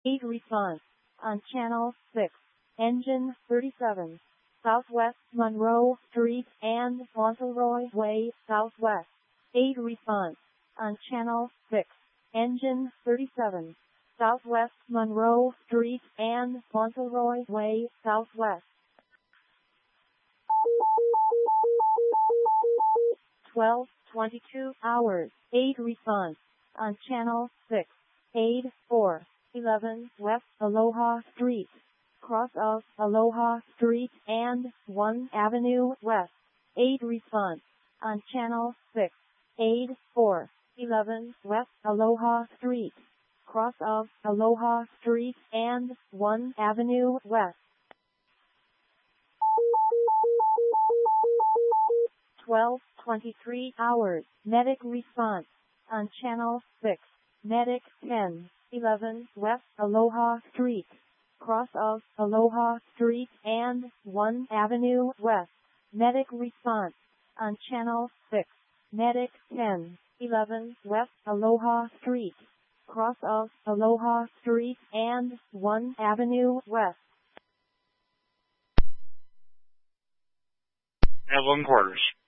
8 response. On channel 6. Engine 37. Southwest Monroe Street and Fauntleroy Way, Southwest. 8 response. On channel 6. Engine 37. Southwest Monroe Street and Fauntleroy Way, Southwest. 12:22 hours. 8 response. On channel 6. 8411 West Aloha Street. Cross of Aloha Street and 1 Avenue West. 8 response. On channel 6. 8411 West Aloha Street. Cross of Aloha Street and 1 Avenue West. 12:23 hours. Medic response. On channel 6. Medic 1011 West Aloha Street. Cross of Aloha Street and 1 Avenue West. Medic response. On channel 6. Medic 1011 West Aloha Street. Cross of Aloha Street and 1 Avenue West. Evelyn Quarters.